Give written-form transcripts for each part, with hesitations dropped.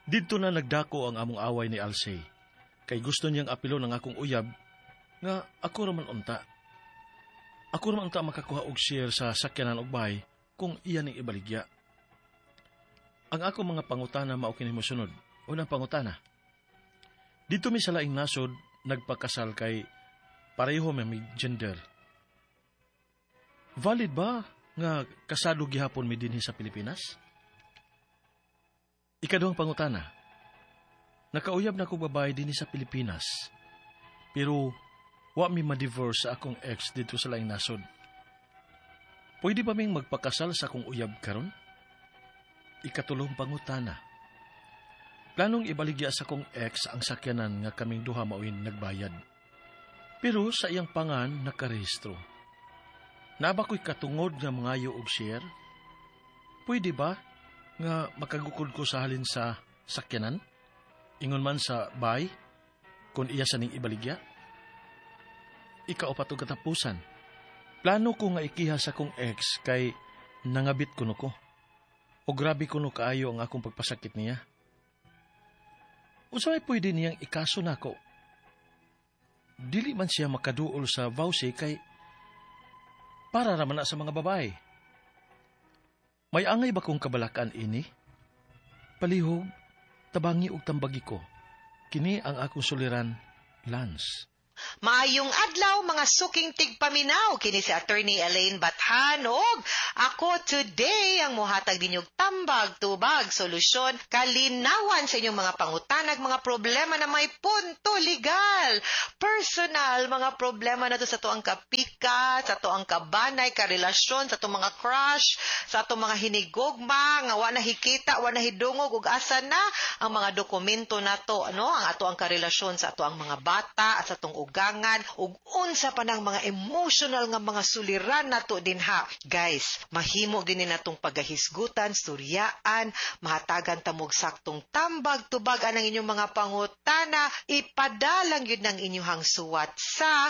Dito na nagdako ang among away ni Alcey, kay gusto niyang apilo ng akong uyab, nga ako raman unta. Ako raman unta makakuha og share sa sakyanan og bahay kung iya ning ibaligya. Ang ako mga pangutana mao kini mosunod. Unang pangutana. Dito mi sa laing nasod nagpakasal kay pareho may gender. Valid ba nga kasado gihapon mi dinhi sa Pilipinas? Ikaduhang pangutana. Nakauyab na ko babae dinhi sa Pilipinas, pero wa mi ma-divorce sa akong ex dito sa laing nasod. Pwede ba ming magpakasal sa akong uyab karon? Ikatulong pangutana. Planong ibaligya sa akong ex ang sakyanan nga kaming duha mauin nagbayad. Pero sa iyang pangan nakarehistro. Naba ko'y katungod nga mangayo og share? Pwede ba nga makagukod ko sa halin sa sakyanan? Ingon man sa bay, kung iya sa ning ibaligya? Ikaupat og katapusan. Plano ko nga ikiha sa kong ex kay nangabit kuno ko. O grabe kuno kaayo ang akong pagpasakit niya. Unsay pwede niyang ikaso nako? Dili man siya makaduol sa vowsy kay para raman na sa mga babae. May angay ba kong kabalakan ini? Palihog, tabangi ug tambagi ko. Kini ang akong suliran, Lance. Maayong adlaw mga suking tigpaminaw, kini si Attorney Elaine Bathanog. Ako today ang muhatag ninyong tambag, tubag, solusyon, kalinawan sa inyong mga pangutanag, mga problema na may punto legal, personal, mga problema na to sa to ang kapika, sa to ang kabanay, karelasyon, sa to mga crush, sa to mga hinigugma, nga wala hikita, wala hidungog, ug asa na ang mga dokumento na to, ano, ang ato ang karelasyon sa ato ang mga bata, at sa tong ugangan ug unsa pa nang mga emotional nga mga suliran nato dinha. Guys, mahimo din natong pagahisgutan, suryaan, mahatagan tamog saktong tambag tubag anang inyong mga pangutana, ipadalang yun ng inyong suwat sa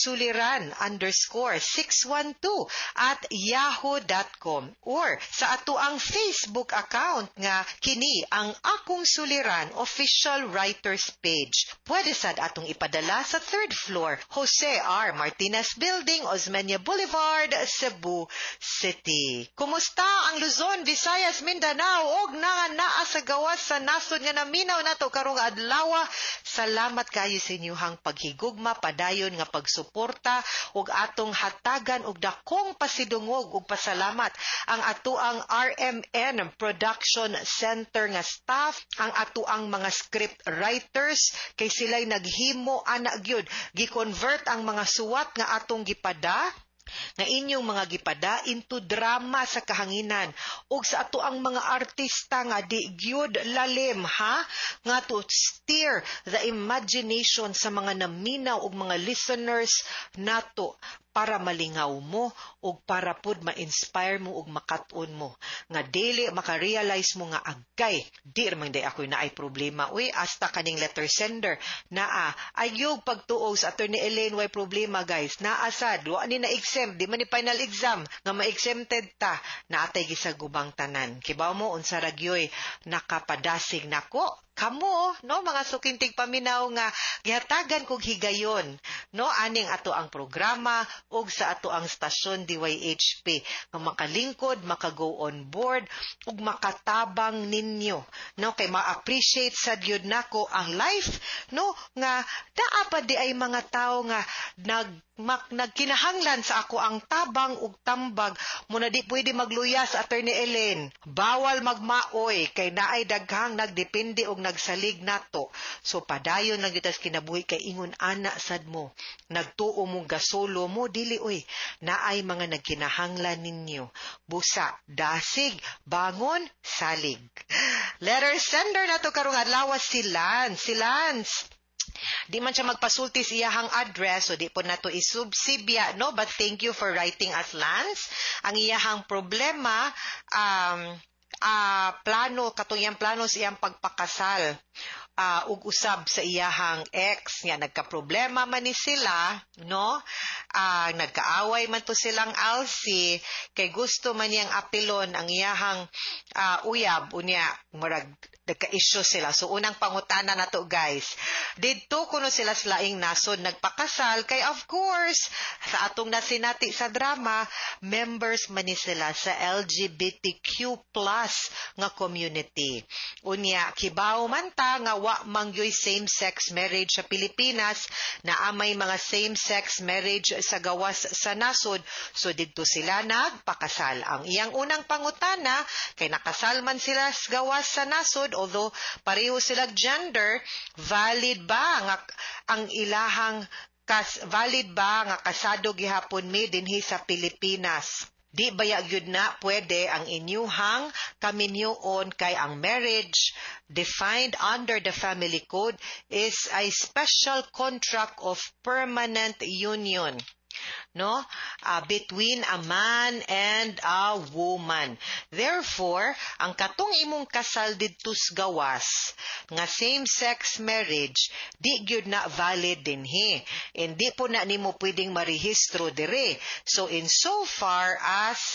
suliran_612@yahoo.com or sa ato ang Facebook account nga kini ang Akong Suliran official writers page. Pwede sad atong ipadala sa third floor, Jose R. Martinez Building, Osmeña Boulevard, Cebu City. Kumusta ang Luzon, Visayas, Mindanao, og naa sa gawas sa nasod nga naminaw nato karong adlaw? Salamat kayo sa inyong paghigugma, padayon nga pagsuporta, ug atong hatagan og dakong pasidungog ug pasalamat ang atuang RMN Production Center nga staff, ang atuang mga script writers, kay sila'y naghimo ana gyud gi-convert ang mga suwat nga atong gipada nga inyong mga gipada into drama sa kahanginan ug sa ato ang mga artista nga di gyud lalim nga to steer the imagination sa mga naminaw ug mga listeners nato para malingaw mo ug para pud ma-inspire mo ug makat-on mo nga daily maka-realize mo nga agkay di man day ako'y naay problema hasta kaning letter sender naa ayog pagtuo sa Attorney Elaine way problema guys naasad wa ni na exempt di man ni final exam nga ma-exempted ta naatay gisagubang tanan kibaw mo unsa ra gyoy nakapadasig nako kamo no mga sukintig paminaw nga gihatagan kog higayon no aning ato ang programa ug sa ato ang stasyon DYHP nga makalingkod maka-go on board ug makatabang ninyo no kay ma-appreciate sad gyud nako ang life no nga naa pa di ay mga tawo nga nagkinahanglan sa ako ang tabang ug tambag muna di pwede magluya sa Attorney Elaine bawal magmaoy kay naay daghang nagdepende og nagsalig nato so padayon lang gitas kinabuhi kay ingon ana sad mo nagtuo mo gasolo mo dili naay mga nagkinahanglan ninyo busa dasig bangon salig letter sender nato karong adlaw si Lance di man siya magpasulti sa iyahang address so di po nato isubsibya no but thank you for writing us Lance ang iyahang problema plano katong plano sa iyang pagpakasal ug usab sa iyahang ex nga nagka-problema man ni sila no nagkaaway man to silang Alsi, kay gusto man niyang apilon ang iyahang uyab, unya, murag, nagka-issue sila. So, unang pangutana na to, guys. Dito kuno sila laing nasod nagpakasal, kay of course, sa atong nasinati sa drama, members man ni sila sa LGBTQ+ nga community. Unya, kibaw man ta nga wa mangyoy same-sex marriage sa Pilipinas, na amay mga same-sex marriage sa gawas sa nasod, so dito sila nagpakasal. Ang iyang unang pangutana, kay nakasal man sila sa gawas sa nasod, although pareho sila gender, valid ba nga ang ilahang valid ba nga kasado gihapon mi dinhi sa Pilipinas? Di baya gyud na pwede ang inyuhang kaminyoon, kay ang marriage defined under the family code is a special contract of permanent union, no, between a man and a woman. Therefore, ang katong imong kasal didto sa gawas nga same-sex marriage, di gyud na valid dinhi. Hindi po na nimo pwedeng marehistro dire. So in so far as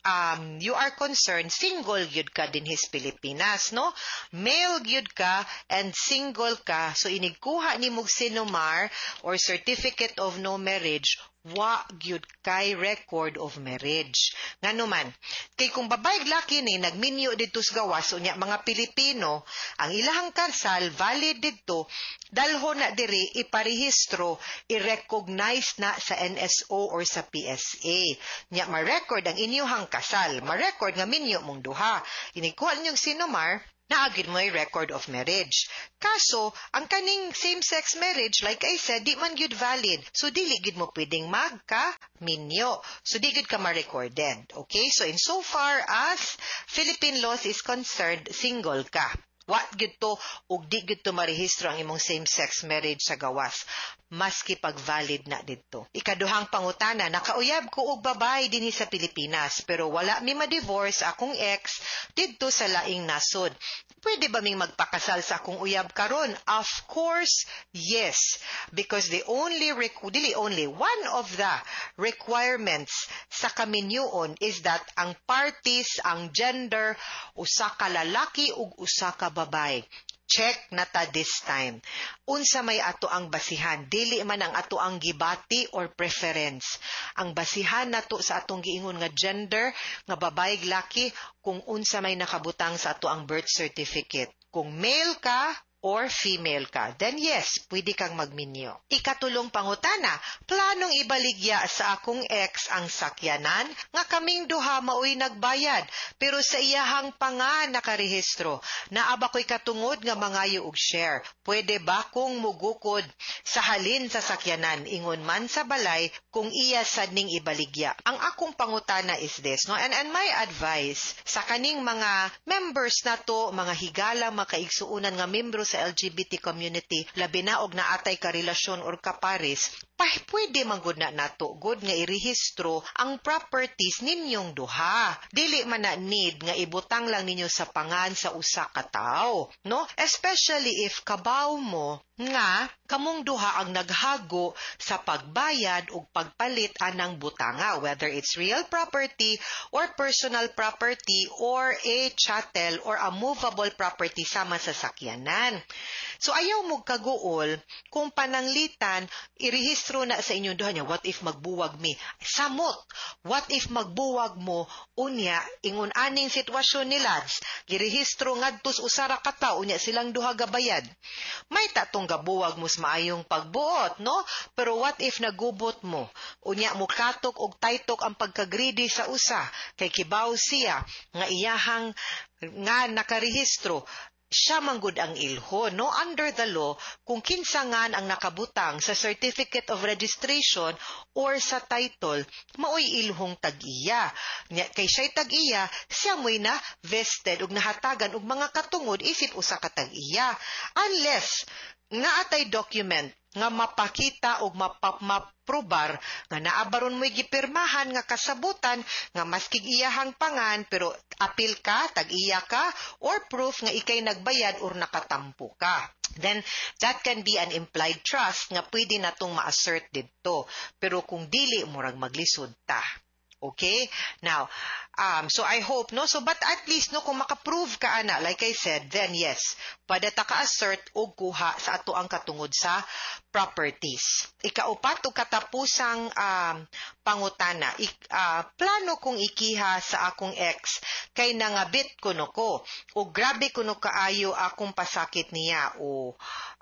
you are concerned, single gyud ka din his Pilipinas, no? Male gyud ka and single ka, so inigkuha ni mog sinumar or certificate of no marriage, wa gyud kay record of marriage. Nganuman, kay kung babae laki ni nagminyo dito sa gawas, unya mga Pilipino, ang ilahang kasal valid dito, dalho na diri iparehistro, i-recognize na sa NSO or sa PSA. Nya ma-record ang inyuhang kasal, ma-record nga minyo mong duha. Inikuha ninyong sinumar, naagid mo yung record of marriage. Kaso, ang kaning same-sex marriage, like I said, di man gyud valid. So, dili gyud mo pwedeng magka-minyo. So, di gyud ka ma-recorded. Okay? So, in so far as Philippine laws is concerned, single ka. What gyud to, ug di gyud to marehistro ang imong same-sex marriage sa gawas, maski pag valid na dito. Ikaduhang pangutana, nakauyab ko og babae dinhi sa Pilipinas, pero wala mi ma-divorce akong ex didto sa laing nasod. Pwede ba ming magpakasal sa akong uyab karon? Of course, yes. Because one of the requirements sa kaminyoon is that ang parties, ang gender, usa ka lalaki ug usa ka babae. Check na ta this time. Unsa may ato ang basihan, dili man ang ato ang gibati or preference. Ang basihan nato sa atong giingon nga gender, nga babae laki, kung unsa may nakabutang sa ato ang birth certificate. Kung male ka or female ka, then yes, pwede kang magminyo. Ikatulong pangutana, planong ibaligya sa akong ex ang sakyanan nga kaming duha maoy nagbayad, pero sa iyahang panga nakarehistro. Naaba ko'y katungod nga mangayo og share. Pwede ba kung mugukod sa halin sa sakyanan, ingon man sa balay, kung iya sad ning ibaligya? Ang akong pangutana is this, no? And my advice sa kaning mga members nato, mga higala, makaigsuunan nga membro sa LGBT community, labi na og naatay ka relasyon or kapares, pwede man gud na nato gud nga irehistro ang properties ninyong duha. Dili man na need nga ibutang lang ninyo sa pangan sa usa ka tawo, no? Especially if kabaw mo nga kamong duha ang naghago sa pagbayad ug pagpalit anang butanga, whether it's real property or personal property or a chattel or a movable property sama sa sakyanan. So ayaw mo kaguol kung pananglitan irehistro na sa inyong duha niya, what if magbuwag mi? Samot, what if magbuwag mo, unya, ingon aning sitwasyon ni Lads, girehistro ngadtos usara ka tawo, unya silang duha gabayad. May tatong gabuwag mo sa maayong pagbuot, no? Pero what if nagubot mo? Unya mo katok og taytok ang pagkagreedy sa usa, kay kibaw siya, nga iyahang nga nakarehistro, siya manggod ang ilho, no? Under the law, kung kinsangan ang nakabutang sa certificate of registration or sa title, maoy ilhong tag-iya. Kay siya'y tag-iya, siya mo'y na vested ug nahatagan og mga katungod isip usa ka tag-iya. Unless nga atay document nga mapakita og maprobar nga naabaron mo'y gipirmahan nga kasabutan nga maskig iyahang pangan pero apil ka, tag-iya ka, or proof nga ikay nagbayad or nakatampo ka. then that can be an implied trust nga pwede natong ma-assert dito. Pero kung dili, murag maglisod ta. Okay? Now, so I hope, no? So, but at least, no, kung makaprove ka, ana, like I said, then yes, pada ta ka-assert o kuha sa ato ang katungod sa properties. Ikaupat o katapusang pangutana, plano kong ikiha sa akong ex, kay nangabit ko no ko, o grabe ko no kaayo akong pasakit niya, o,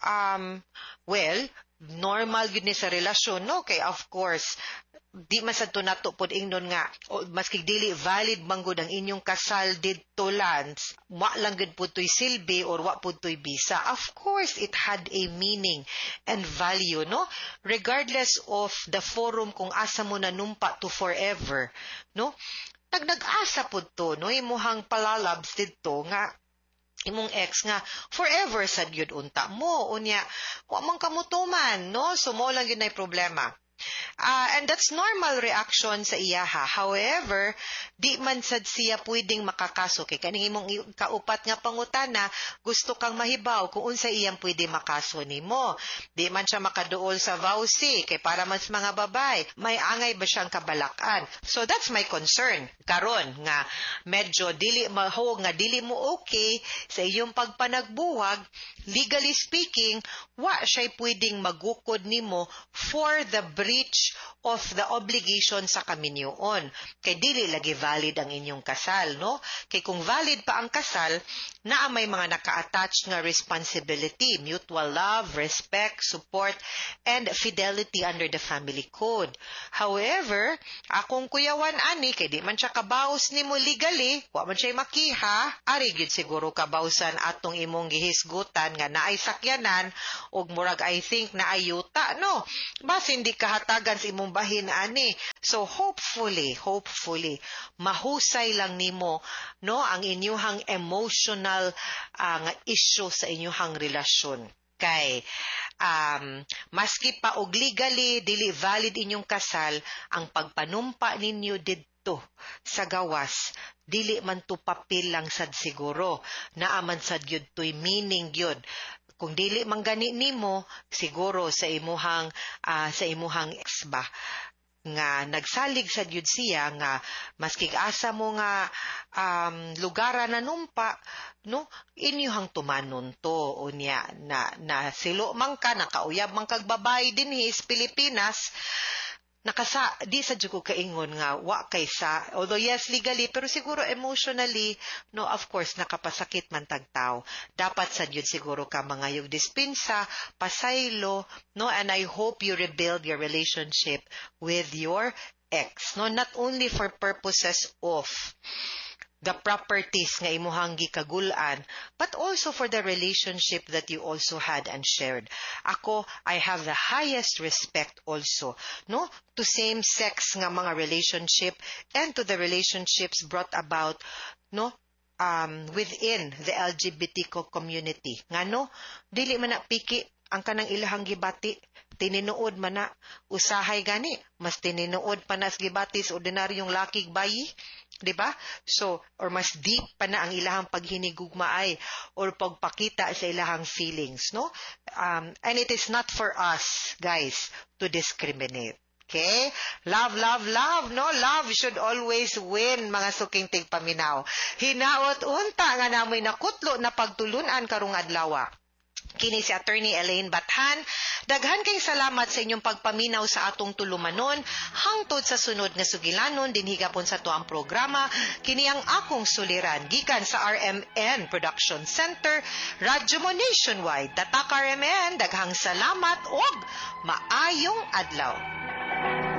well, normal yun ni sa relasyon, no? Kay of course, di man sa nato pod ingnon nga maski dili valid manggod ang inyong kasal didto lands, wa lang gud pud toy silbi or wa pud toy bisa. Of course it had a meaning and value, no, regardless of the forum kung asa mo nanumpa to forever, no. Nag-asa pud to, no, imuhang palalabs didto nga imong ex nga forever sad gyud unta mo unya wa man kamutuman, no. So mo lang gyud nay problema. And that's normal reaction sa iyaha. However, di man sad siya pwedeng makakaso. Kay kaning imong kaupat nga pangutana, gusto kang mahibaw kung unsa iyang pwede makaso nimo. Di man siya makaduol sa vowsy, kay para mas mga babay, may angay ba siyang kabalakan? So that's my concern. Karon nga medyo dili mahog nga dili mo okay sa iyong pagpanagbuwag, legally speaking, wa siya pwedeng magukod nimo for the breach of the obligation sa kaminyoon. Kay dili lagi valid ang inyong kasal, no? Kay kung valid pa ang kasal, naa may mga naka-attach nga responsibility, mutual love, respect, support, and fidelity under the family code. However, akong kuyawan ani, kay di man siya kabaos nimo legally, wa man siya makiha, ari gyud siguro kabawsan atong imong gihisgutan nga naay sakyanan, og murag I think naayuta, no? Bas hindi kahatagan sa imong bahin ani. So hopefully mahusay lang nimo, no, ang inyuhang emotional nga issue sa inyuhang relasyon. Kay maski pa og legally dili valid inyong kasal, ang pagpanumpa ninyo didto sa gawas dili man to papel lang sad siguro, naa man sad gyud toy meaning gyud. Kung dili man gani nimo, siguro sa imuhang ex ba nga nagsalig sa gyud siya nga maski asa mo nga lugar na numpa, no, inyuhang tumanon to unya na silo man ka, nakauyab man kag babae dinhi sa Pilipinas, di sa jud ko kaingon nga wa kaysa, although yes legally pero siguro emotionally, no, of course nakapasakit man tag tao, dapat sa jud siguro ka mga yung dispensa pasaylo, no, and I hope you rebuild your relationship with your ex, no, not only for purposes of the properties nga imuhang gikagulan, but also for the relationship that you also had and shared. Ako, I have the highest respect also, no, to same-sex nga mga relationship and to the relationships brought about, no, within the LGBT community. Ngano, dili man na piki ang kanang ilahang gibati, tininuod man na, usahay gani, mas tininuod pa na gibati sa ordinaryong lakig bayi, di ba? So, or mas deep pa na ang ilahang paghinigugmaay or pagpakita sa ilahang feelings, no? And it is not for us, guys, to discriminate. Okay? Love, no? Love should always win, mga suking tigpaminaw. Hinaot unta nga namoy nakutlo na pagtulunan karong adlaw. Kini si Attorney Elaine Bathan. Daghan kay salamat sa inyong pagpaminaw sa atong tulumanon hangtod sa sunod nga sugilanon dinhi gapon sa tuang programa. Kini ang akong suliran gikan sa RMN Production Center, Radyo mo Nationwide. Tatak RMN, daghang salamat og maayong adlaw.